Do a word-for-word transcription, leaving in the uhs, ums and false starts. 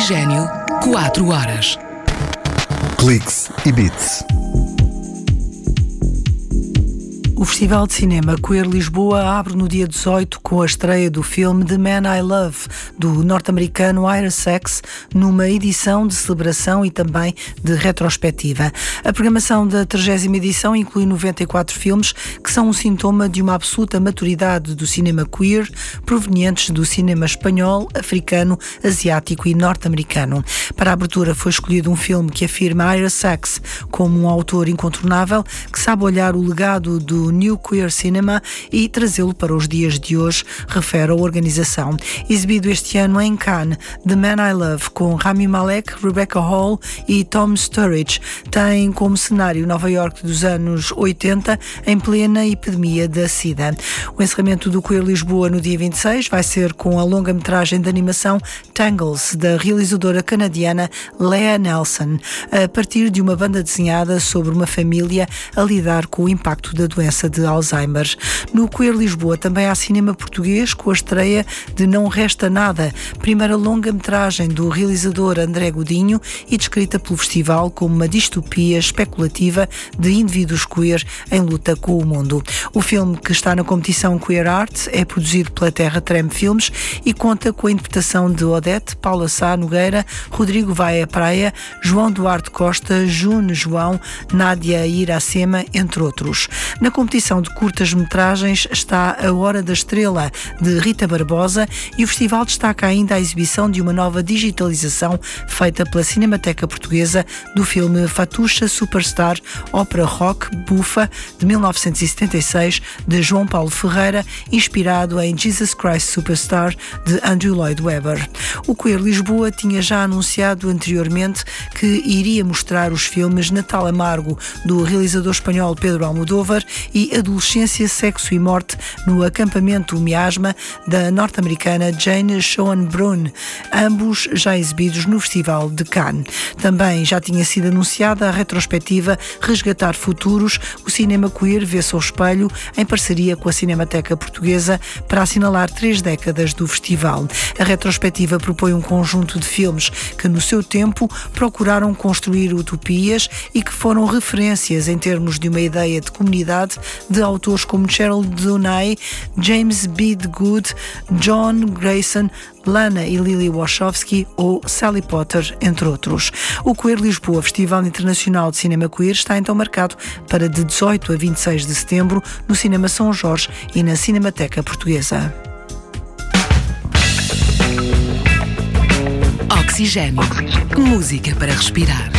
Oxigênio, quatro horas. Cliques e Beats. O Festival de Cinema Queer Lisboa abre no dia dezoito com a estreia do filme The Man I Love, do norte-americano Ira Sachs, numa edição de celebração e também de retrospectiva. A programação da trigésima edição inclui noventa e quatro filmes que são um sintoma de uma absoluta maturidade do cinema queer, provenientes do cinema espanhol, africano, asiático e norte-americano. Para a abertura foi escolhido um filme que afirma Ira Sachs como um autor incontornável, que sabe olhar o legado do New Queer Cinema e trazê-lo para os dias de hoje, refere a organização. Exibido este ano em Cannes, The Man I Love, com Rami Malek, Rebecca Hall e Tom Sturridge, tem como cenário Nova Iorque dos anos oitenta, em plena epidemia da SIDA. O encerramento do Queer Lisboa no dia vinte e seis vai ser com a longa-metragem de animação Tangles, da realizadora canadiana Lea Nelson, a partir de uma banda desenhada sobre uma família a lidar com o impacto da doença de Alzheimer. No Queer Lisboa também há cinema português, com a estreia de Não Resta Nada, primeira longa-metragem do realizador André Godinho e descrita pelo festival como uma distopia especulativa de indivíduos queer em luta com o mundo. O filme, que está na competição Queer Art, é produzido pela Terra Treme Filmes e conta com a interpretação de Odete, Paula Sá Nogueira, Rodrigo Vaia Praia, João Duarte Costa, June João, Nádia Iracema, entre outros. Na competição de curtas-metragens está A Hora da Estrela, de Rita Barbosa, e o festival destaca ainda a exibição de uma nova digitalização feita pela Cinemateca Portuguesa do filme Fatucha Superstar, ópera rock bufa de mil novecentos e setenta e seis, de João Paulo Ferreira, inspirado em Jesus Christ Superstar, de Andrew Lloyd Webber. O Queer Lisboa tinha já anunciado anteriormente que iria mostrar os filmes Natal Amargo, do realizador espanhol Pedro Almodóvar, e Adolescência, Sexo e Morte no Acampamento Miasma, da norte-americana Jane Schoenbrunn, ambos já exibidos no Festival de Cannes. Também já tinha sido anunciada a retrospectiva Resgatar Futuros, o cinema queer vê-se ao espelho, em parceria com a Cinemateca Portuguesa, para assinalar três décadas do festival. A retrospectiva propõe um conjunto de filmes que, no seu tempo, procuraram construir utopias e que foram referências em termos de uma ideia de comunidade, de autores como Cheryl Dunay, James Bede Good, John Grayson, Lana e Lily Wachowski ou Sally Potter, entre outros. O Queer Lisboa, Festival Internacional de Cinema Queer, está então marcado para de dezoito a vinte e seis de setembro no Cinema São Jorge e na Cinemateca Portuguesa. Oxigênio. Música para respirar.